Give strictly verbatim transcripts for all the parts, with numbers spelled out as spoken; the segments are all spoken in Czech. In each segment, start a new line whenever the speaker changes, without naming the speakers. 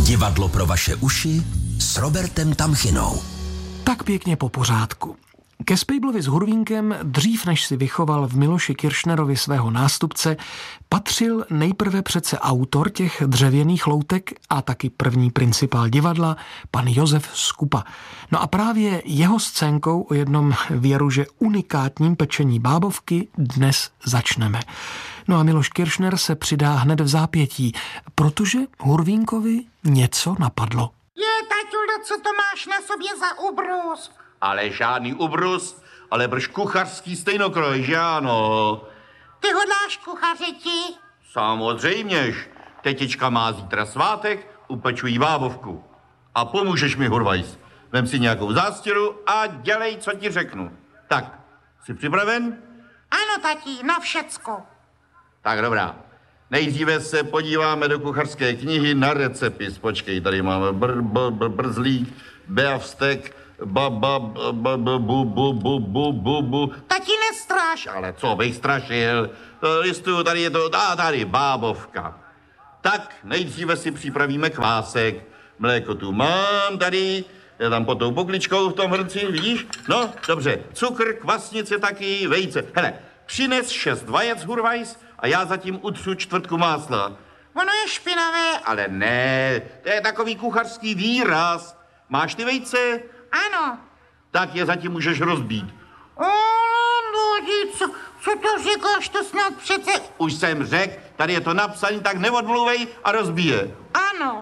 Divadlo pro vaše uši s Robertem Tamchinou.
Tak pěkně po pořádku. Ke Spejblovi s Hurvínkem, dřív než si vychoval v Miloši Kiršnerovi svého nástupce, patřil nejprve přece autor těch dřevěných loutek a taky první principál divadla, pan Josef Skupa. No a právě jeho scénkou o jednom věruže unikátním pečení bábovky dnes začneme. No a Miloš Kiršner se přidá hned v zápětí, protože Hurvínkovi něco napadlo.
Je, taťulo, co to máš na sobě za ubrus?
Ale žádný ubrus, ale brž kuchařský stejnokroj, že ano?
Ty hodláš kuchařiti?
Samozřejměž. Tetička má zítra svátek, upeču jí bábovku. A pomůžeš mi, Hurvajs. Vem si nějakou zástěru a dělej, co ti řeknu. Tak, jsi připraven?
Ano, tati, na všecko.
Tak dobrá. Nejdříve se podíváme do kuchařské knihy na recepis. Počkej, tady máme br, br, br, brzlík, beafstek, ba, ba, ba, ba, bu, bu, bu, bu, bu, bu.
Tati, nestráš.
Ale co bych strašil? Listuju, tady je to, a tady, bábovka. Tak, nejdříve si připravíme kvásek. Mléko tu mám tady, je tam pod tou pokličkou v tom hrnci, vidíš? No, dobře, cukr, kvasnice taky, vejce. Hele, přines šest vajec, Hurvajs, a já zatím utřu čtvrtku másla.
Ono je špinavé.
Ale ne, to je takový kuchařský výraz. Máš ty vejce?
Ano.
Tak je zatím můžeš rozbít.
O, no, co, co to říkáš, to snad přece...
Už jsem řekl, tady je to napsané, tak neodmluvej a rozbíje.
Ano.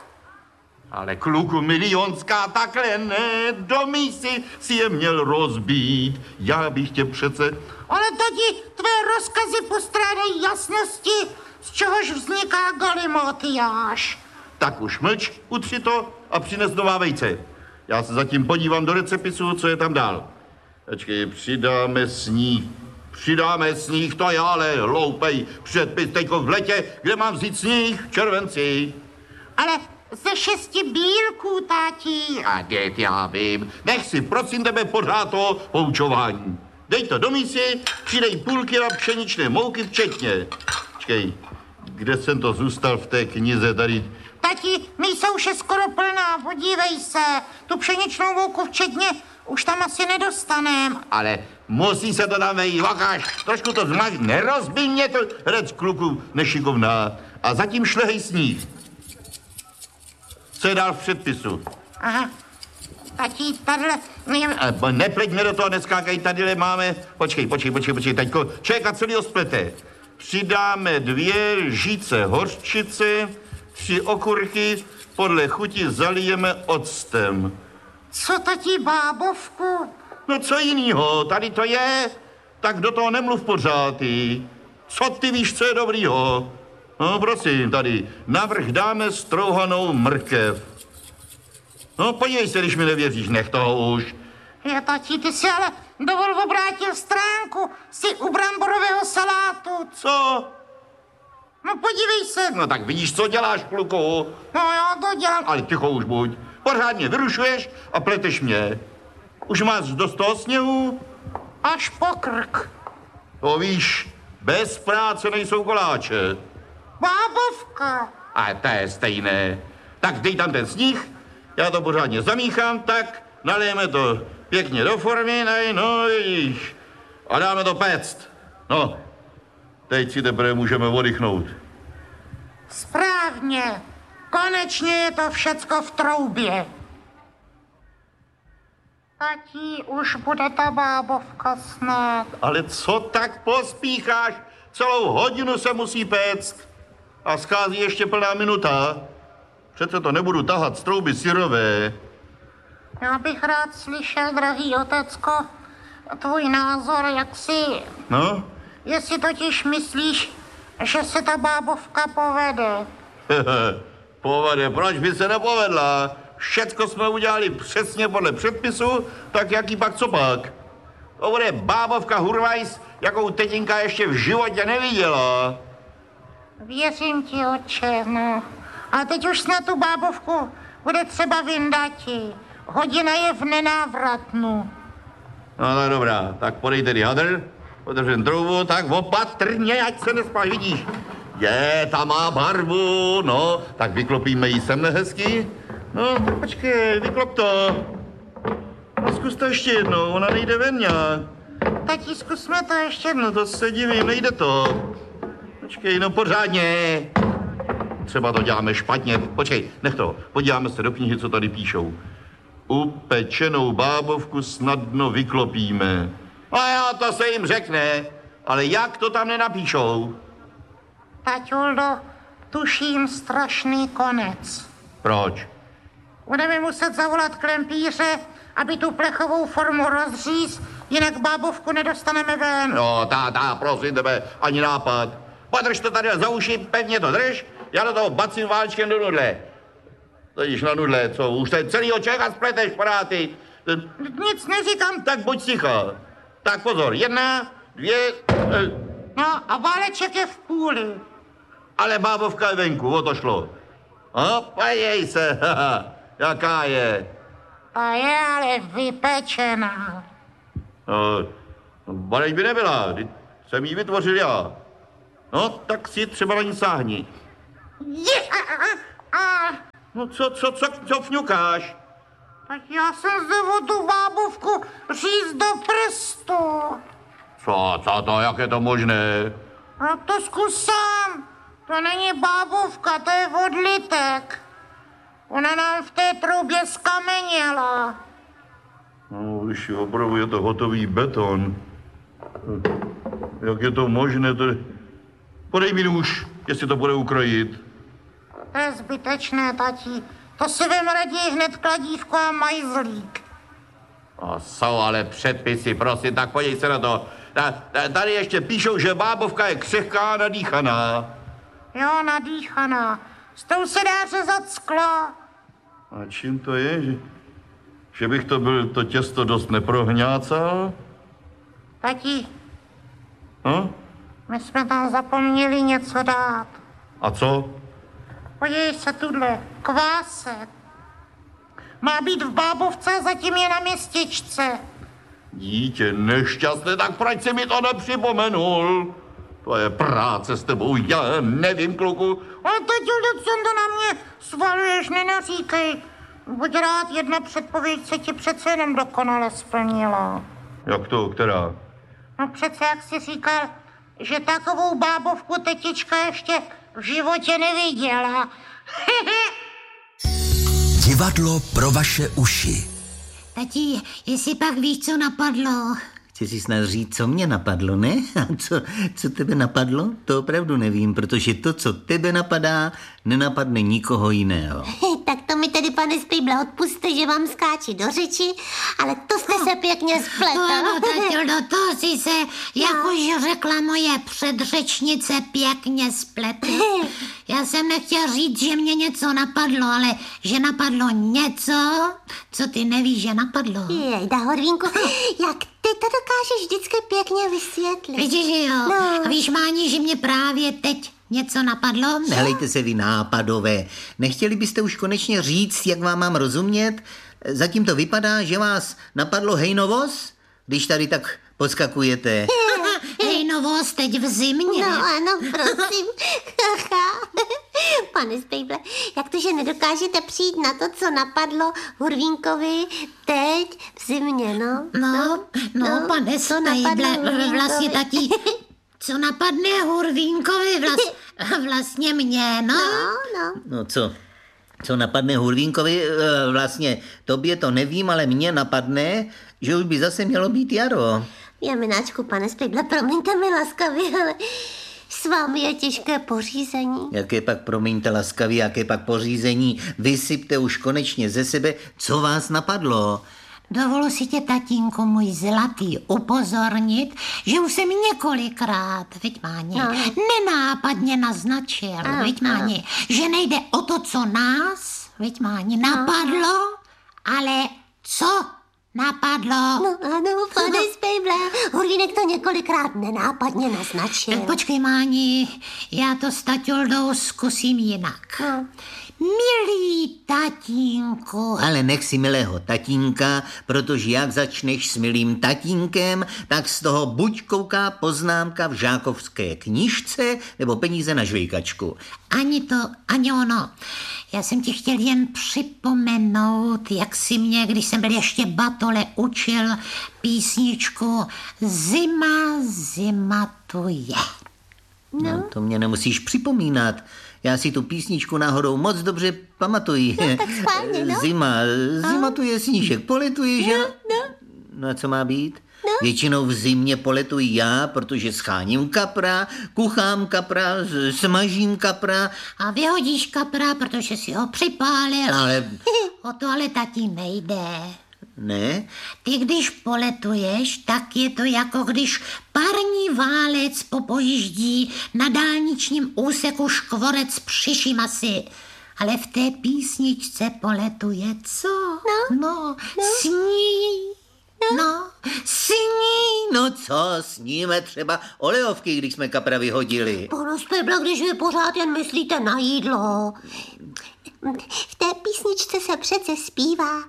Ale kluku milionská, takhle ne, do mísy si je měl rozbít. Já bych tě přece...
Ale tati, tvé rozkazy postrádají jasnosti, z čehož vzniká galimatiáš.
Tak už mlč, utři to a přines nová vejce. Já se zatím podívám do recepisu, co je tam dál. Počkej, přidáme sníh. Přidáme sníh, to je ale hloupej předpis teďko v letě, kde mám vzít sníh v červenci.
Ale ze šesti bílků, tati.
A dět, já vím. Nech si, prosím tebe, pořád to poučování. Dej to do mísy, přidej půl kila pšeničné mouky včetně. Počkej, kde jsem to zůstal v té knize tady?
Tati, mísa už je skoro plná, podívej se. Tu pšeničnou mouku včetně už tam asi nedostanem.
Ale musí se to tam vejít, vakáš, trošku to zmáš, nerozbij mě to, hrec kluku nešikovná. A zatím šlehej sníh. Co je dál v předpisu?
Aha, tati, tadyhle...
Ale nepleť mě do toho, neskákej, tadyhle máme... Počkej, počkej, počkej, počkej, taťko, čeka celý splete. Přidáme dvě lžíce hořčice, tři okurky, podle chuti zalijeme octem.
Co, tati, bábovku?
No co jinýho, tady to je. Tak do toho nemluv pořád, ty. Co ty víš, co je dobrýho? No prosím, tady, navrch dáme strouhanou mrkev. No podívej se, když mi nevěříš, nech toho už.
Je, tati, ty si ale dovol obrátil stránku, jsi u bramborového salátu.
Co?
No podívej se.
No tak vidíš, co děláš, kluku?
No já to dělám.
Ale ticho už buď. Pořádně vyrušuješ a pleteš mě. Už máš dost toho sněhu?
Až po krk.
To víš, bez práce nejsou koláče.
Bábovka.
A to je stejné. Tak dej tam ten sníh, já to pořádně zamíchám, tak nalijeme to pěkně do formy, nej, no vidíš. A dáme to péct. No, teď si teprve můžeme oddychnout.
Správně. Konečně je to všecko v troubě. Tati, už bude ta bábovka snad.
Ale co tak pospícháš? Celou hodinu se musí péct. A schází ještě plná minuta. Přece to nebudu tahat z trouby syrové.
Já bych rád slyšel, drahý otecko, tvůj názor, jak si...
No?
Jestli totiž myslíš, že se ta bábovka povede.
Povede, proč by se nepovedla? Všecko jsme udělali přesně podle předpisu, tak jaký pak co pak? To bude bábovka Hurvajs, jakou tetinka ještě v životě neviděla.
Věřím ti, otče, no. A teď už snad tu bábovku bude třeba vyndati. Hodina je v nenávratnu.
No, no dobrá, tak podej tedy hadr, podržen troubu, tak opatrně, ať se nespáš, vidíš. Je, ta má barvu, no, tak vyklopíme ji sem nehezky. No, tak počkej, vyklop to. No, zkus to ještě jednou, ona nejde ven nějak.
Tati, zkusme to ještě jednou.
No to se divím, nejde to. Počkej, no pořádně. Třeba to děláme špatně. Počkej, nech to. Podíváme se do knihy, co tady píšou. Upečenou bábovku snadno vyklopíme. A jo, to se jim řekne. Ale jak to tam nenapíšou?
Taťuldo, tuším strašný konec.
Proč?
Budeme muset zavolat klempíře, aby tu plechovou formu rozříz, jinak bábovku nedostaneme ven.
No, táta, prosím tebe, ani nápad. Podrž to tady za uši, pevně to drž, já do toho bacím válčkem do nudle. To jdeš na nudle, co? Už tady celýho Čecha spleteš, paráty.
Nic neříkám.
Tak buď ticha. Tak pozor, jedna, dvě... Eh,
No a váleček je v půli.
ale bábovka je venku, o to šlo. A pojej se, haha, jaká je.
Ta je ale vypečená.
No, bareď by nebyla, vždyť jsem ji vytvořil já. No, tak si třeba na ní sáhni.
Je, a, a, a.
No, co, co, co, co fňukáš?
Tak já jsem zde tu bábovku říct do prstu.
Co, co to, jak je to možné?
No to zkus sám. To není bábovka, to je odlitek. Ona nám v té troubě skameněla.
No, když opravdu je to hotový beton. Jak je to možné? To... Podej mi nůž, jestli to bude ukrojit.
To je zbytečné, tati. To si vem raději hned kladívko a majzlík.
A jsou ale předpisy, prosím, tak podívej se na to. Tady ještě píšou, že bábovka je křehká a nadýchaná.
Jo, nadýchaná. S tou se dá řezat sklo.
A čím to je? Že, že bych to byl to těsto dost neprohňácal?
Tati,
Hm?
my jsme tam zapomněli něco dát.
A co?
Podívej se tudle, kvásek. Má být v bábovce a zatím je na městičce.
Dítě nešťastné, tak proč si mi to nepřipomenul? To je práce s tebou, já nevím, kluku.
Ale teď, co to na mě svaluješ, nenaříkej. Buď rád, jedna předpověď se ti přece jenom dokonale splnila.
Jak to, která?
No přece, jak jsi říkal, že takovou bábovku tetička ještě v životě neviděla.
Divadlo pro vaše uši.
Tati, jestli pak víš, co napadlo?
Chci si snad říct, co mě napadlo, ne? A co, co tebe napadlo? To opravdu nevím, protože to, co tebe napadá, nenapadne nikoho jiného.
Tak to mi tedy, pane Spejble, odpuste, že vám skáči do řeči, ale to jste se pěkně spletl.
No, Tatildo, to si se, jak už řekla moje předřečnice, pěkně spletl. Já jsem nechtěla říct, že mě něco napadlo, ale že napadlo něco, co ty nevíš, že napadlo.
Jejda, Horvínku, jak ty to dokážeš vždycky pěkně vysvětlit.
Vidíš, jo?
No.
A víš, Máni, že mě právě teď něco napadlo?
Nehlejte se vy nápadové. Nechtěli byste už konečně říct, jak vám mám rozumět? Zatím to vypadá, že vás napadlo hejnovoz, když tady tak podskakujete.
Hej, novost teď v zimě.
No ano, prosím. Pane Spejble, jak to, že nedokážete přijít na to, co napadlo Hurvínkovi teď v zimě, no?
No, no, no pane
co napadlo
Spejble,
Hurvínkovi?
vlastně tatí, co napadne Hurvínkovi, vlast, vlastně mě, no.
No, no.
No co? Co napadne Hurvínkovi? E, Vlastně tobě to nevím, ale mně napadne, že už by zase mělo být jaro.
Jamináčku, pane Spejble, promiňte mi laskavě, ale s vámi je těžké pořízení.
Jaké pak, promiňte laskavě, jaké pak pořízení? Vysypte už konečně ze sebe, co vás napadlo.
Dovolu si tě, tatínku můj zlatý, upozornit, že už jsem několikrát, viď Máni,
No.
nenápadně naznačil,
Ano,
viď Máni, že nejde o to, co nás, viď Máni, napadlo, ale co Napadlo.
No ano, pane Spejble, Hurvínek to několikrát nenápadně naznačil.
Tak počkej, Máni, já to s Taťoldou zkusím jinak.
No.
Milý tatínku.
Ale nech si milého tatínka, protože jak začneš s milým tatínkem, tak z toho buď kouká poznámka v žákovské knížce, nebo peníze na žvejkačku.
Ani to, ani ono. Já jsem ti chtěl jen připomenout, jak si mě, když jsem byl ještě batole, učil písničku Zima, zima tu je.
No. no, to mě nemusíš připomínat. Já si tu písničku náhodou moc dobře pamatuji.
No, tak schválně, no.
Zima, zima tu je, snížek poletuje, že?
No, no.
No a co má být?
No.
Většinou v zimě poletuji já, protože scháním kapra, kuchám kapra, smažím kapra.
A vyhodíš kapra, protože si ho připálil.
Ale...
O to ale tati nejde.
Ne?
Ty když poletuješ, tak je to jako když parní válec popojíždí na dálničním úseku škvorec při masy. Ale v té písničce poletuje co?
No.
No, no. Sní. No. no, sní.
No co, sníme třeba olejovky, když jsme kapra vyhodili.
Pane Spejble, když vy pořád jen myslíte na jídlo. V té písničce se přece zpívá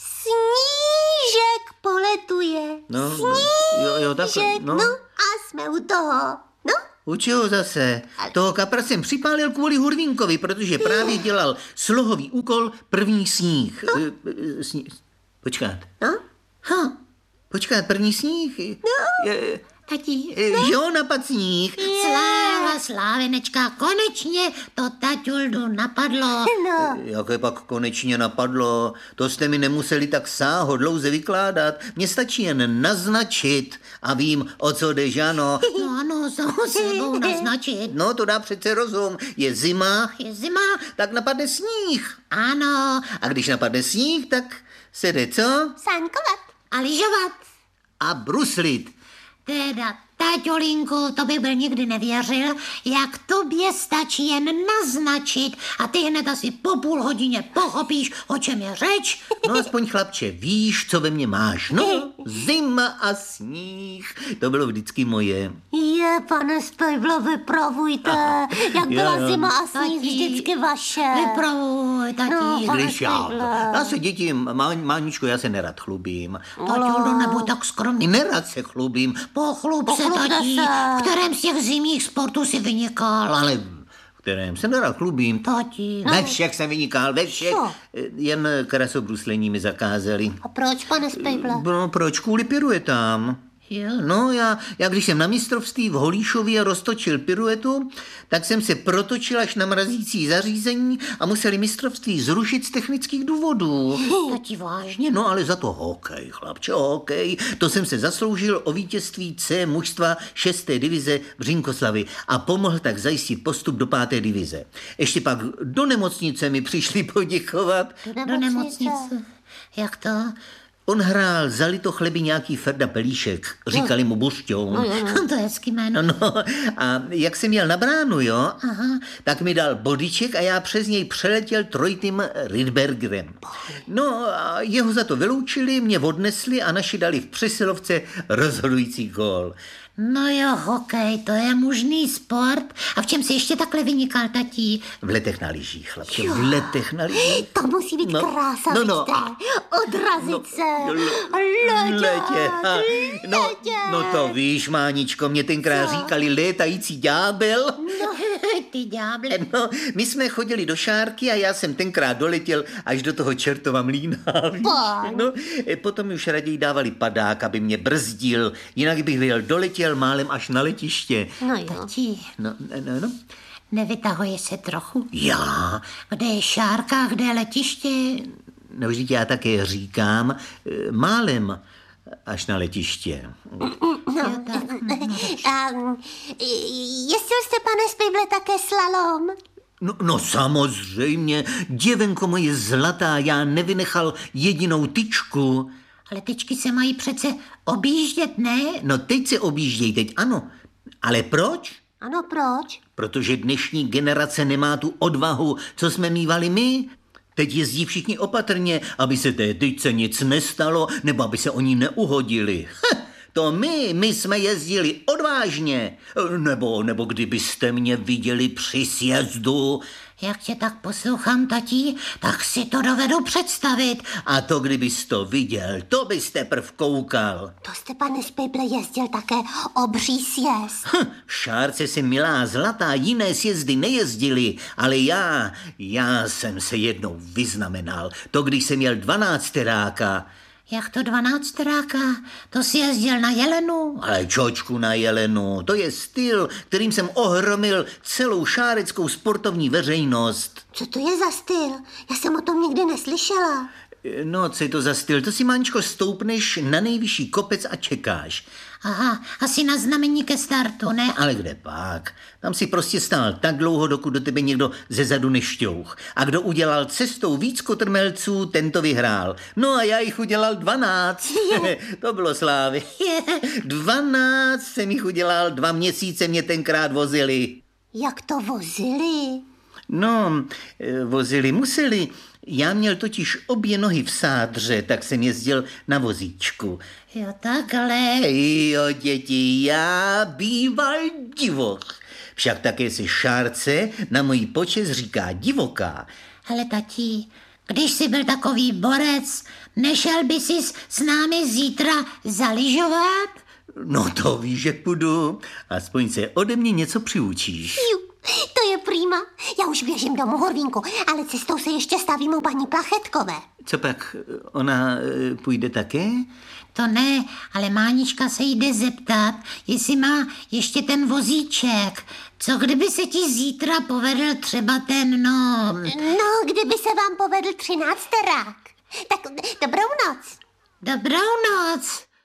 Snížek poletuje.
No,
Snížek,
jo, jo, takhle, no.
no a jsme u toho. No.
U čeho zase? Toho kapra jsem připálil kvůli Hurvínkovi, protože právě dělal slohový úkol první sníh. No. Sní... Počkat.
No?
Ha, počkat, první sníh?
No.
Je...
Tati.
No. Jo, napad sníh.
Sláva, slávenečka, konečně to Taťuldu napadlo.
No.
Jaké pak konečně napadlo? To jste mi nemuseli tak sáhodlouze vykládat. Mně stačí jen naznačit a vím, o co jde, že ano.
No ano, sebou naznačit.
No, to dá přece rozum. Je zima,
Je zima.
tak napadne sníh.
Ano.
A když napadne sníh, tak se jde co?
Sáňkovat.
A lyžovat.
A bruslit.
Teda, Taťolínku, to bych byl nikdy nevěřil, jak tobě stačí jen naznačit a ty hned asi po půl hodině pochopíš, o čem je řeč.
No aspoň chlapče, víš, co ve mně máš. No, zima a sníh, to bylo vždycky moje.
Je, pane Spejble, vypravujte, jak byla
Jo, jo.
zima a sníh
Tati.
vždycky vaše.
Vypravuj, tati.
No, pane
Když já,
Spejble.
já se děti, má, Máničko, já se nerad chlubím.
Taťoldo, nebuď tak skromný.
Nerad se chlubím,
Pochlub se,
Pochlubte
tatí,
se.
v kterém z těch zimních sportů si vynikal.
ale v kterém se nerad chlubím.
Tati.
Ve všech jsem vynikal, ve všech.
Co?
Jen krasobruslení mi zakázali.
A proč, pane Spejble?
No, proč? Kvůli piruetám.
Jo.
No, já, já když jsem na mistrovství v Holíšově roztočil piruetu, tak jsem se protočil až na mrazící zařízení a museli mistrovství zrušit z technických důvodů.
Tati, vážně?
No, ale za to hokej, chlapče, hokej. To jsem se zasloužil o vítězství C mužstva šesté divize v Římkoslavi a pomohl tak zajistit postup do páté divize. Ještě pak do nemocnice mi přišli poděkovat.
Do nemocnice. Jak to?
On hrál za Litochleby nějaký Ferda Pelíšek, říkali mu Bušťou.
To je hezký jméno.
No, a jak jsem jel na bránu, jo, Aha. tak mi dal bodyček a já přes něj přeletěl trojitým Rydbergerem. No a jeho za to vyloučili, mě odnesli a naši dali v přesilovce rozhodující gól.
No jo, hokej, to je mužný sport. A v čem si ještě takhle vynikal, tatí?
V letech na lyžích, chlapče, v letech na lyžích.
To musí být
No,
krása,
no, no,
víte.
a-
Odrazit se.
Letě.
Letě.
ha. No,
Letě.
no to víš, Máničko, mě tenkrát
Co?
říkali létající ďábel.
No, ty ďáble.
No, my jsme chodili do šárky a já jsem tenkrát doletěl až do toho čertova mlýna. víš?
Páň.
No, e, potom už raději dávali padák, aby mě brzdil, jinak bych vyjel doletěl málem až na letiště.
No jo.
Tatí,
No, no, no.
nevytahuje se trochu?
Já?
Kde je šárka, kde je letiště?
No, vždyť já také říkám, e, málem až na letiště.
Jo, tak.
A jestli jste, pane Spejble, také slalom?
No, no samozřejmě, děvenko moje zlatá, já nevynechal jedinou tyčku.
Ale tyčky se mají přece objíždět, ne?
No teď se objížděj, teď ano. Ale proč?
Ano, proč?
Protože dnešní generace nemá tu odvahu, co jsme mívali my. Teď jezdí všichni opatrně, aby se té tyčce nic nestalo, nebo aby se oni neuhodili. Heh, to my, my jsme jezdili odvážně. Nebo, nebo kdybyste mě viděli při sjezdu.
Jak tě tak poslouchám, tatí, tak si to dovedu představit.
A to, kdybys to viděl, to byste prv koukal.
To jste, pane Spejble, jezdil také obří sjezd.
Hm, v Šárce si milá zlatá, jiné sjezdy nejezdili, ale já, já jsem se jednou vyznamenal. To, když jsem měl dvanácteráka.
Jak to dvanácteráka? To si jezdil na Jelenu?
Ale čočku na Jelenu, to je styl, kterým jsem ohromil celou šáreckou sportovní veřejnost.
Co to je za styl? Já jsem o tom nikdy neslyšela.
No, co je to za styl? To si, Máňčko, stoupneš na nejvyšší kopec a čekáš.
Aha, asi na znamení ke startu, ne?
Ale kde pak? Tam si prostě stál tak dlouho, dokud do tebe někdo ze zadu nešťouch. A kdo udělal cestou víc kotrmelců, ten to vyhrál. No a já jich udělal dvanáct. To bylo slávy. Dvanáct jsem jich udělal, dva měsíce mě tenkrát vozili.
Jak to vozili?
No, vozili museli. Já měl totiž obě nohy v sádře, tak jsem jezdil na vozíčku.
Jo, takhle.
Jo, děti, já býval divoch. Však také se Šárce na můj počest říká divoká.
Ale tatí, když jsi byl takový borec, nešel by jsi s námi zítra zalyžovat?
No to víš, že půjdu. Aspoň se ode mě něco přiučíš.
Ju, to je prýma. Já už běžím domů, Horvínku, ale cestou se ještě stavím u paní Plachetkové.
Co pak, ona e, půjde také?
To ne, ale Mánička se jde zeptat, jestli má ještě ten vozíček. Co kdyby se ti zítra povedl třeba ten, no...
No, kdyby se vám povedl třinácterák. Tak dobrou noc.
Dobrou noc.